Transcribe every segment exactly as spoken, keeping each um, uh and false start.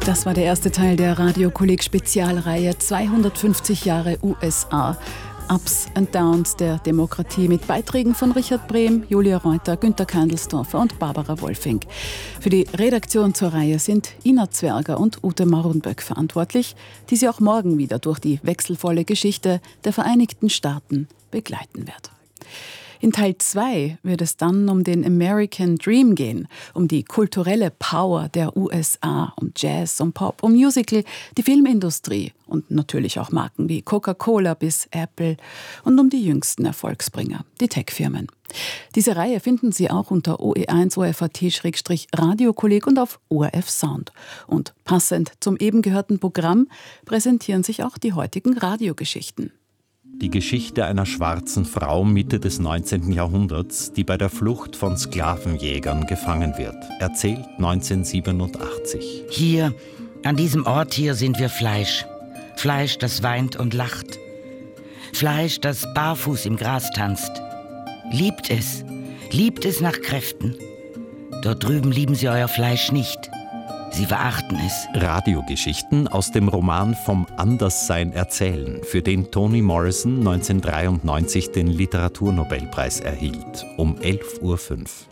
Das war der erste Teil der Radio-Kolleg-Spezialreihe zweihundertfünfzig Jahre U S A. Ups and Downs der Demokratie mit Beiträgen von Richard Brehm, Julia Reuter, Günter Kandelsdorfer und Barbara Wolfing. Für die Redaktion zur Reihe sind Ina Zwerger und Ute Maurunböck verantwortlich, die sie auch morgen wieder durch die wechselvolle Geschichte der Vereinigten Staaten begleiten wird. In Teil zwei wird es dann um den American Dream gehen, um die kulturelle Power der U S A, um Jazz, um Pop, um Musical, die Filmindustrie und natürlich auch Marken wie Coca-Cola bis Apple und um die jüngsten Erfolgsbringer, die Tech-Firmen. Diese Reihe finden Sie auch unter O E eins O F A T-Radiokolleg und auf O R F Sound. Und passend zum eben gehörten Programm präsentieren sich auch die heutigen Radiogeschichten. Die Geschichte einer schwarzen Frau Mitte des neunzehnten Jahrhunderts, die bei der Flucht von Sklavenjägern gefangen wird. Erzählt neunzehnhundertsiebenundachtzig. Hier, an diesem Ort hier sind wir Fleisch. Fleisch, das weint und lacht. Fleisch, das barfuß im Gras tanzt. Liebt es, liebt es nach Kräften. Dort drüben lieben sie euer Fleisch nicht. Sie verachten es. Radiogeschichten aus dem Roman Vom Anderssein erzählen, für den Toni Morrison neunzehnhundertdreiundneunzig den Literaturnobelpreis erhielt, um elf Uhr fünf.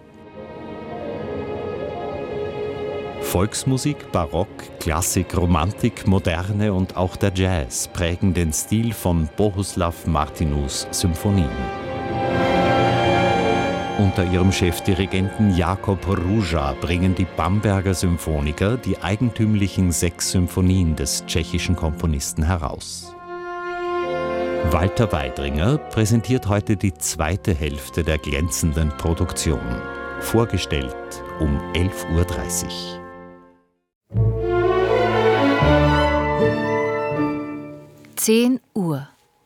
Volksmusik, Barock, Klassik, Romantik, Moderne und auch der Jazz prägen den Stil von Bohuslav Martinus Symphonien. Unter ihrem Chefdirigenten Jakob Ruža bringen die Bamberger Symphoniker die eigentümlichen sechs Symphonien des tschechischen Komponisten heraus. Walter Weidringer präsentiert heute die zweite Hälfte der glänzenden Produktion. Vorgestellt um elf Uhr dreißig. zehn Uhr.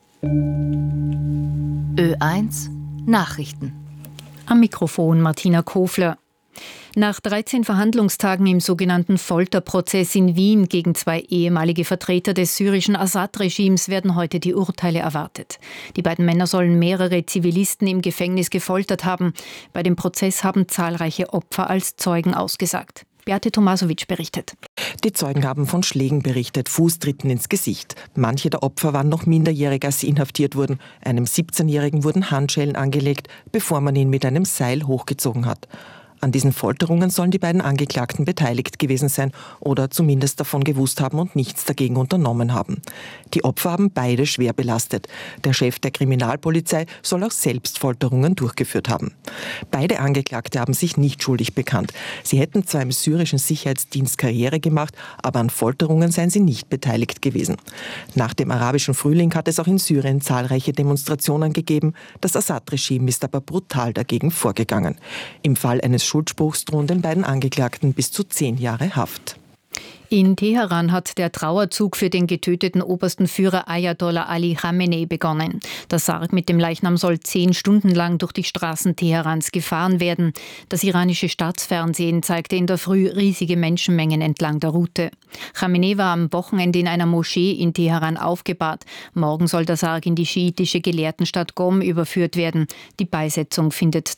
Ö eins Nachrichten. Am Mikrofon Martina Kofler. Nach dreizehn Verhandlungstagen im sogenannten Folterprozess in Wien gegen zwei ehemalige Vertreter des syrischen Assad-Regimes werden heute die Urteile erwartet. Die beiden Männer sollen mehrere Zivilisten im Gefängnis gefoltert haben. Bei dem Prozess haben zahlreiche Opfer als Zeugen ausgesagt. Beate Tomasovic berichtet. Die Zeugen haben von Schlägen berichtet, Fußtritten ins Gesicht. Manche der Opfer waren noch minderjährig, als sie inhaftiert wurden. Einem siebzehnjährigen wurden Handschellen angelegt, bevor man ihn mit einem Seil hochgezogen hat. An diesen Folterungen sollen die beiden Angeklagten beteiligt gewesen sein oder zumindest davon gewusst haben und nichts dagegen unternommen haben. Die Opfer haben beide schwer belastet. Der Chef der Kriminalpolizei soll auch selbst Folterungen durchgeführt haben. Beide Angeklagte haben sich nicht schuldig bekannt. Sie hätten zwar im syrischen Sicherheitsdienst Karriere gemacht, aber an Folterungen seien sie nicht beteiligt gewesen. Nach dem arabischen Frühling hat es auch in Syrien zahlreiche Demonstrationen gegeben. Das Assad-Regime ist aber brutal dagegen vorgegangen. Im Fall eines Schuldspruchs drohen den beiden Angeklagten bis zu zehn Jahre Haft. In Teheran hat der Trauerzug für den getöteten obersten Führer Ayatollah Ali Khamenei begonnen. Der Sarg mit dem Leichnam soll zehn Stunden lang durch die Straßen Teherans gefahren werden. Das iranische Staatsfernsehen zeigte in der Früh riesige Menschenmengen entlang der Route. Khamenei war am Wochenende in einer Moschee in Teheran aufgebahrt. Morgen soll der Sarg in die schiitische Gelehrtenstadt Qom überführt werden. Die Beisetzung findet